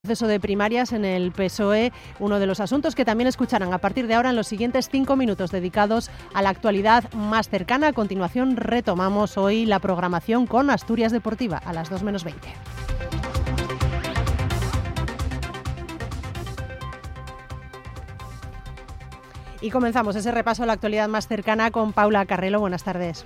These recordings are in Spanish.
Proceso de primarias en el PSOE, uno de los asuntos que también escucharán a partir de ahora en los siguientes 5 minutos dedicados a la actualidad más cercana. A continuación retomamos hoy la programación con Asturias Deportiva a las 2 menos 20. Y comenzamos ese repaso a la actualidad más cercana con Paula Carrelo. Buenas tardes.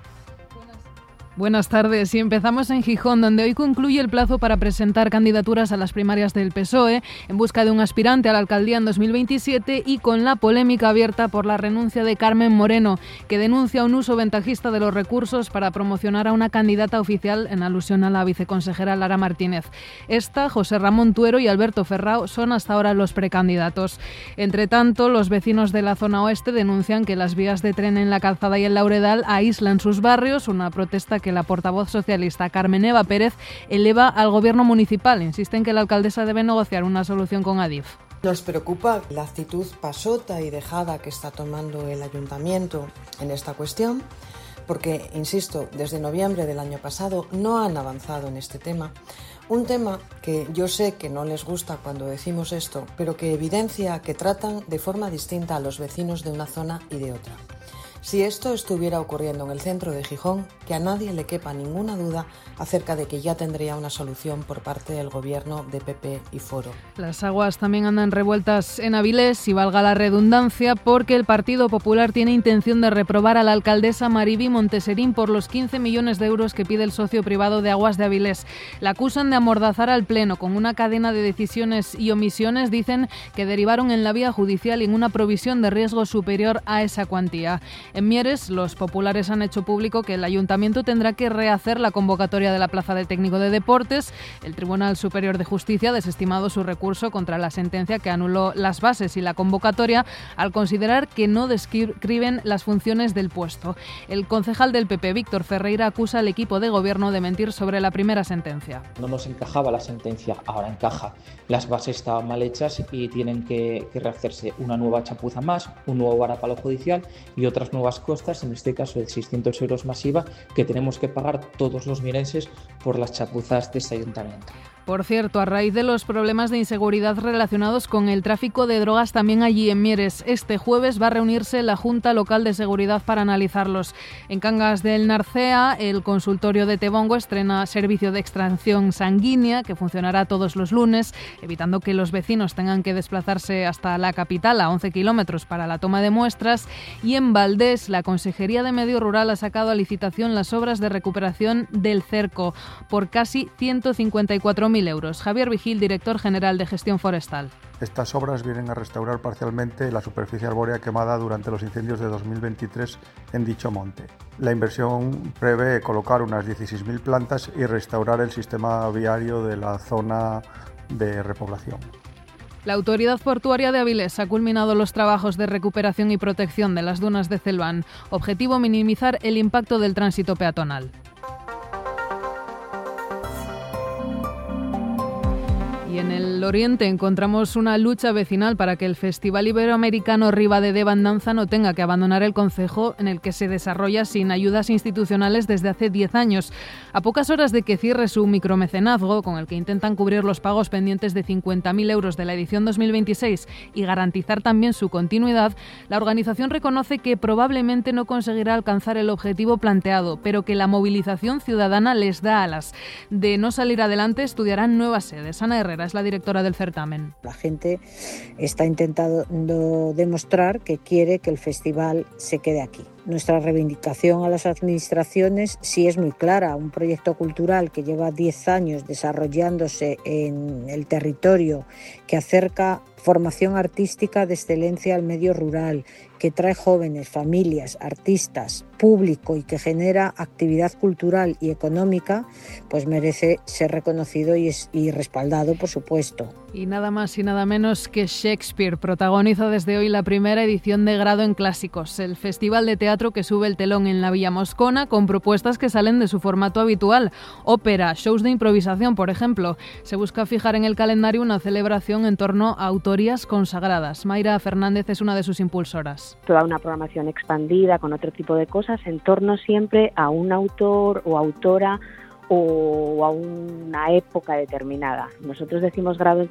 Buenas tardes y empezamos en Gijón, donde hoy concluye el plazo para presentar candidaturas a las primarias del PSOE en busca de un aspirante a la alcaldía en 2027 y con la polémica abierta por la renuncia de Carmen Moreno, que denuncia un uso ventajista de los recursos para promocionar a una candidata oficial en alusión a la viceconsejera Lara Martínez. Esta, José Ramón Tuero y Alberto Ferrao son hasta ahora los precandidatos. Entre tanto, los vecinos de la zona oeste denuncian que las vías de tren en la Calzada y el Lauredal aíslan sus barrios, una protesta que la portavoz socialista Carmen Eva Pérez eleva al gobierno municipal. Insiste en que la alcaldesa debe negociar una solución con Adif. Nos preocupa la actitud pasota y dejada que está tomando el ayuntamiento en esta cuestión, porque, insisto, desde noviembre del año pasado no han avanzado en este tema. Un tema que yo sé que no les gusta cuando decimos esto, pero que evidencia que tratan de forma distinta a los vecinos de una zona y de otra. Si esto estuviera ocurriendo en el centro de Gijón, que a nadie le quepa ninguna duda acerca de que ya tendría una solución por parte del gobierno de PP y Foro. Las aguas también andan revueltas en Avilés, y valga la redundancia, porque el Partido Popular tiene intención de reprobar a la alcaldesa Mariby Monteserín por los 15 millones de euros que pide el socio privado de Aguas de Avilés. La acusan de amordazar al Pleno con una cadena de decisiones y omisiones, dicen, que derivaron en la vía judicial y en una provisión de riesgo superior a esa cuantía. En Mieres, los populares han hecho público que el ayuntamiento tendrá que rehacer la convocatoria de la plaza de técnico de deportes. El Tribunal Superior de Justicia ha desestimado su recurso contra la sentencia que anuló las bases y la convocatoria al considerar que no describen las funciones del puesto. El concejal del PP, Víctor Ferreira, acusa al equipo de gobierno de mentir sobre la primera sentencia. No nos encajaba la sentencia, ahora encaja. Las bases estaban mal hechas y tienen que rehacerse una nueva chapuza más, un nuevo varapalo judicial y otras nuevas costas, en este caso de 600 euros masiva, que tenemos que pagar todos los mierenses por las chapuzas de este ayuntamiento. Por cierto, a raíz de los problemas de inseguridad relacionados con el tráfico de drogas también allí en Mieres, este jueves va a reunirse la Junta Local de Seguridad para analizarlos. En Cangas del Narcea, el consultorio de Tebongo estrena servicio de extracción sanguínea que funcionará todos los lunes, evitando que los vecinos tengan que desplazarse hasta la capital a 11 kilómetros para la toma de muestras. Y en Valdés, la Consejería de Medio Rural ha sacado a licitación las obras de recuperación del cerco por casi 154.000 euros. Javier Vigil, director general de Gestión Forestal. Estas obras vienen a restaurar parcialmente la superficie arbórea quemada durante los incendios de 2023 en dicho monte. La inversión prevé colocar unas 16.000 plantas y restaurar el sistema viario de la zona de repoblación. La Autoridad Portuaria de Avilés ha culminado los trabajos de recuperación y protección de las dunas de Celván. Objetivo: minimizar el impacto del tránsito peatonal. Y en el oriente encontramos una lucha vecinal para que el Festival Iberoamericano Riba de Bandanza no tenga que abandonar el concejo en el que se desarrolla sin ayudas institucionales desde hace 10 años. A pocas horas de que cierre su micromecenazgo, con el que intentan cubrir los pagos pendientes de 50.000 euros de la edición 2026 y garantizar también su continuidad, la organización reconoce que probablemente no conseguirá alcanzar el objetivo planteado, pero que la movilización ciudadana les da alas. De no salir adelante, estudiarán nuevas sedes. Ana Herrera es la directora del certamen. La gente está intentando demostrar que quiere que el festival se quede aquí. Nuestra reivindicación a las administraciones sí es muy clara. Un proyecto cultural que lleva 10 años desarrollándose en el territorio, que acerca formación artística de excelencia al medio rural, que trae jóvenes, familias, artistas, público y que genera actividad cultural y económica, pues merece ser reconocido y respaldado, por supuesto. Y nada más y nada menos que Shakespeare protagoniza desde hoy la primera edición de Grado en Clásicos, el festival de teatro que sube el telón en la Villa Moscona con propuestas que salen de su formato habitual. Ópera, shows de improvisación, por ejemplo. Se busca fijar en el calendario una celebración en torno a autorías consagradas. Mayra Fernández es una de sus impulsoras. Toda una programación expandida con otro tipo de cosas en torno siempre a un autor o autora o a una época determinada. Nosotros decimos grado